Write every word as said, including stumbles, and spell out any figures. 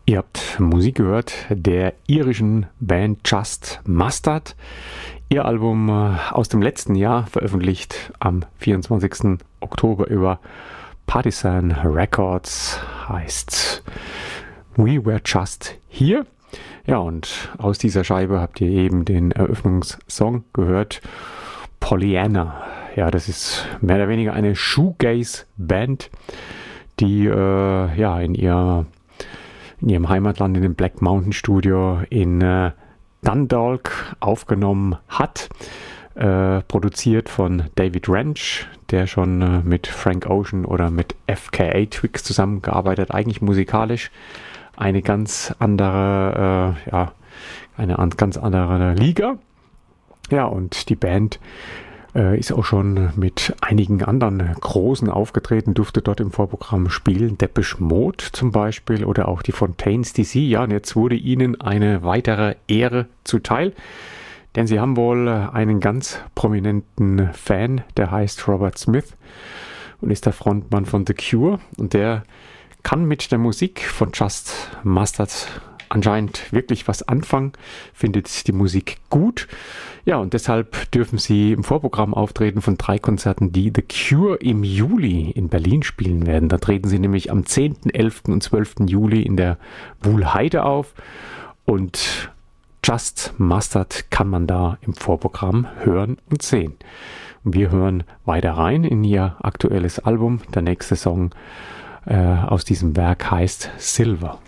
Ihr habt Musik gehört der irischen Band Just Mustard. Ihr Album aus dem letzten Jahr, veröffentlicht am vierundzwanzigsten Oktober über Partisan Records, heißt We Were Just Here. Ja, und aus dieser Scheibe habt ihr eben den Eröffnungssong gehört, Pollyanna. Ja, das ist mehr oder weniger eine Shoegaze-Band, die äh, ja in ihr in ihrem Heimatland in dem Black Mountain Studio in äh, Dundalk aufgenommen hat, äh, produziert von David Wrench, der schon äh, mit Frank Ocean oder mit F K A Twigs zusammengearbeitet, eigentlich musikalisch eine ganz andere, äh, ja, eine an, ganz andere Liga. Ja, und die Band äh, ist auch schon mit einigen anderen Großen aufgetreten, durfte dort im Vorprogramm spielen, Depeche Mode zum Beispiel oder auch die Fontaines D C. Ja, und jetzt wurde ihnen eine weitere Ehre zuteil, denn sie haben wohl einen ganz prominenten Fan, der heißt Robert Smith und ist der Frontmann von The Cure, und der kann mit der Musik von Just Mustard anscheinend wirklich was anfangen, findet die Musik gut. Ja, und deshalb dürfen sie im Vorprogramm auftreten von drei Konzerten, die The Cure im Juli in Berlin spielen werden. Da treten sie nämlich am zehnten, elften und zwölften Juli in der Wuhlheide auf, und Just Mustard kann man da im Vorprogramm hören und sehen. Und wir hören weiter rein in ihr aktuelles Album. Der nächste Song äh, aus diesem Werk heißt Silver.